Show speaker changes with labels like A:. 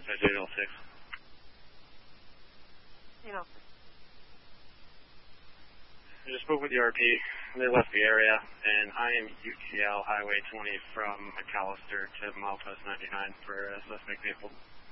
A: dispatch 806.
B: 806.
A: I just spoke with the RP. They left the area, and I am UTL Highway 20 from McAllister to milepost 99 for a suspect vehicle.